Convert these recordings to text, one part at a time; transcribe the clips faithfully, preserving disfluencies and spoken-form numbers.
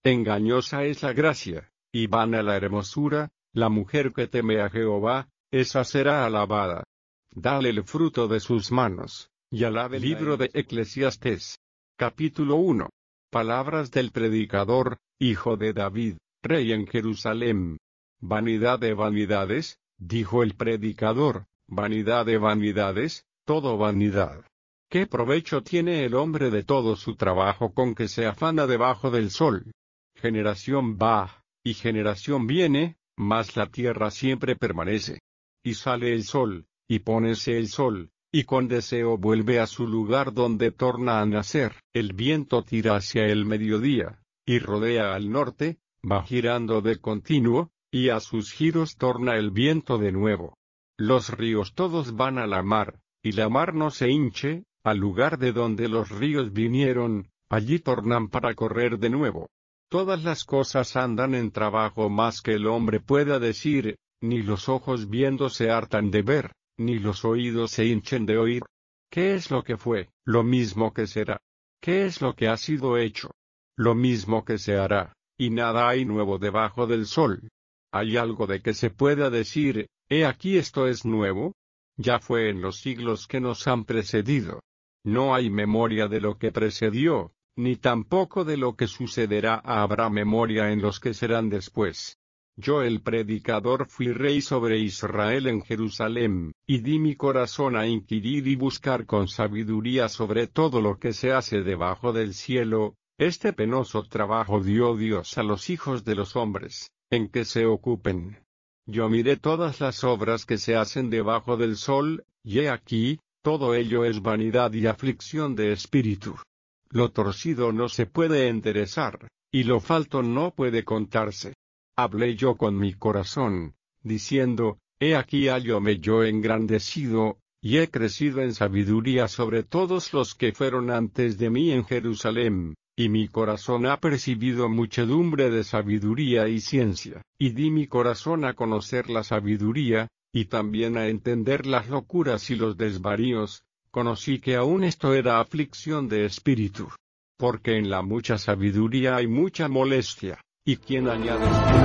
Engañosa es la gracia, y vana la hermosura. La mujer que teme a Jehová, esa será alabada. Dale el fruto de sus manos, y alabe. Libro de Eclesiastés. Capítulo uno. Palabras del predicador, hijo de David, rey en Jerusalén. Vanidad de vanidades, dijo el predicador, vanidad de vanidades, todo vanidad. ¿Qué provecho tiene el hombre de todo su trabajo con que se afana debajo del sol? Generación va, y generación viene, mas la tierra siempre permanece. Y sale el sol, y pónese el sol, y con deseo vuelve a su lugar donde torna a nacer. El viento tira hacia el mediodía, y rodea al norte, va girando de continuo, y a sus giros torna el viento de nuevo. Los ríos todos van a la mar, y la mar no se hinche, al lugar de donde los ríos vinieron, allí tornan para correr de nuevo. Todas las cosas andan en trabajo más que el hombre pueda decir, ni los ojos viendo se hartan de ver, ni los oídos se hinchen de oír. ¿Qué es lo que fue? Lo mismo que será. ¿Qué es lo que ha sido hecho? Lo mismo que se hará, y nada hay nuevo debajo del sol. ¿Hay algo de que se pueda decir, he aquí esto es nuevo? Ya fue en los siglos que nos han precedido. No hay memoria de lo que precedió, ni tampoco de lo que sucederá habrá memoria en los que serán después. Yo el predicador fui rey sobre Israel en Jerusalén, y di mi corazón a inquirir y buscar con sabiduría sobre todo lo que se hace debajo del cielo. Este penoso trabajo dio Dios a los hijos de los hombres, en que se ocupen. Yo miré todas las obras que se hacen debajo del sol, y he aquí, todo ello es vanidad y aflicción de espíritu. Lo torcido no se puede enderezar, y lo falto no puede contarse. Hablé yo con mi corazón, diciendo, he aquí hállome yo engrandecido, y he crecido en sabiduría sobre todos los que fueron antes de mí en Jerusalén, y mi corazón ha percibido muchedumbre de sabiduría y ciencia, y di mi corazón a conocer la sabiduría, y también a entender las locuras y los desvaríos. Conocí que aún esto era aflicción de espíritu. Porque en la mucha sabiduría hay mucha molestia, y quien añade...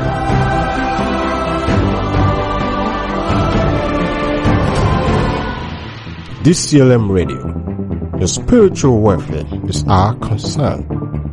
D C L M Radio. Your spiritual welfare is our concern.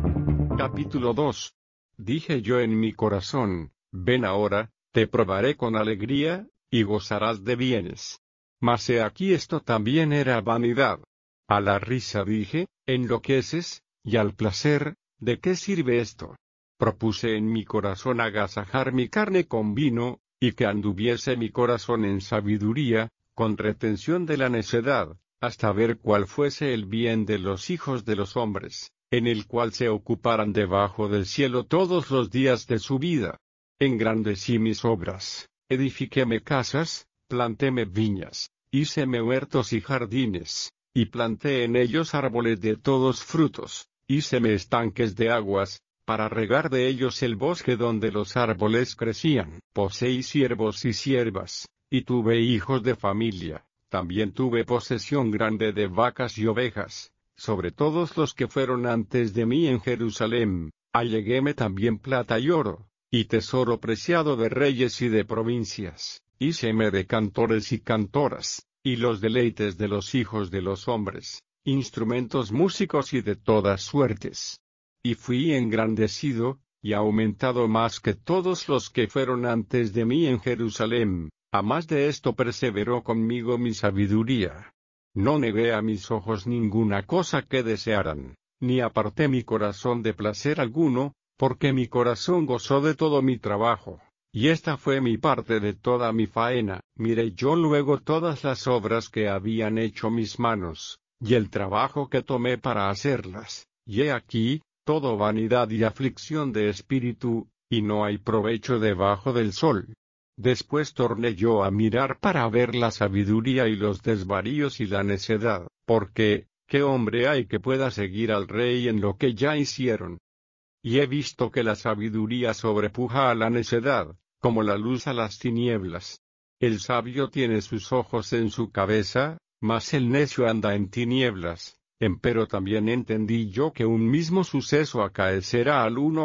Capítulo dos. Dije yo en mi corazón, ven ahora, te probaré con alegría, y gozarás de bienes. Mas he aquí esto también era vanidad. A la risa dije, enloqueces, y al placer, ¿de qué sirve esto? Propuse en mi corazón agasajar mi carne con vino, y que anduviese mi corazón en sabiduría, con retención de la necedad, hasta ver cuál fuese el bien de los hijos de los hombres, en el cual se ocuparan debajo del cielo todos los días de su vida. Engrandecí mis obras, edifiquéme casas, plantéme viñas, híceme huertos y jardines, y planté en ellos árboles de todos frutos, híceme estanques de aguas, para regar de ellos el bosque donde los árboles crecían. Poseí siervos y siervas, y tuve hijos de familia, también tuve posesión grande de vacas y ovejas, sobre todos los que fueron antes de mí en Jerusalén, alleguéme también plata y oro, y tesoro preciado de reyes y de provincias. Híceme de cantores y cantoras, y los deleites de los hijos de los hombres, instrumentos músicos y de todas suertes. Y fui engrandecido, y aumentado más que todos los que fueron antes de mí en Jerusalén. A más de esto perseveró conmigo mi sabiduría. No negué a mis ojos ninguna cosa que desearan, ni aparté mi corazón de placer alguno, porque mi corazón gozó de todo mi trabajo. Y esta fue mi parte de toda mi faena. Miré yo luego todas las obras que habían hecho mis manos, y el trabajo que tomé para hacerlas, y he aquí, todo vanidad y aflicción de espíritu, y no hay provecho debajo del sol. Después torné yo a mirar para ver la sabiduría y los desvaríos y la necedad, porque, ¿qué hombre hay que pueda seguir al rey en lo que ya hicieron? Y he visto que la sabiduría sobrepuja a la necedad, como la luz a las tinieblas. El sabio tiene sus ojos en su cabeza, mas el necio anda en tinieblas. Empero también entendí yo que un mismo suceso acaecerá al uno